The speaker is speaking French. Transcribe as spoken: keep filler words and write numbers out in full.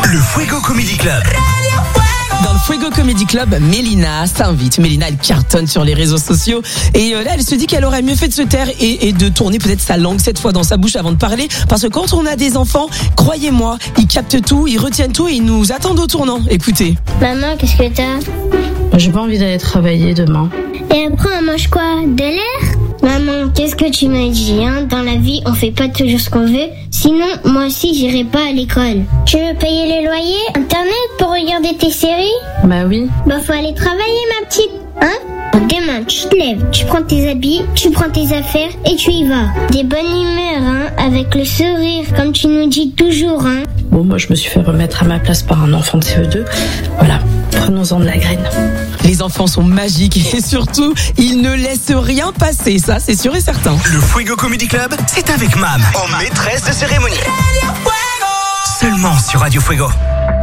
Le Fuego Comedy Club. Dans le Fuego Comedy Club, Mélina s'invite. Mélina, elle cartonne sur les réseaux sociaux. Et là, elle se dit qu'elle aurait mieux fait de se taire et, et de tourner peut-être sa langue cette fois dans sa bouche avant de parler. Parce que quand on a des enfants, croyez-moi, ils captent tout, ils retiennent tout et ils nous attendent au tournant. Écoutez. Maman, qu'est-ce que t'as ? J'ai pas envie d'aller travailler demain. Et après, on mange quoi ? De l'air ? Maman, qu'est-ce que tu m'as dit, hein ? Dans la vie, on fait pas toujours ce qu'on veut. Sinon, moi aussi, j'irai pas à l'école. Tu veux payer les loyers, Internet pour regarder tes séries ? Bah oui. Bah faut aller travailler, ma petite, hein ? Demain, tu te lèves, tu prends tes habits, tu prends tes affaires et tu y vas. Des bonnes humeurs, hein ? Avec le sourire, comme tu nous dis toujours, hein ? Bon, moi, je me suis fait remettre à ma place par un enfant de C E deux. Voilà, prenons-en de la graine. Les enfants sont magiques et surtout, ils ne laissent rien passer. Ça, c'est sûr et certain. Le Fuego Comedy Club, c'est avec Mam, en maîtresse de cérémonie. Seulement sur Radio Fuego.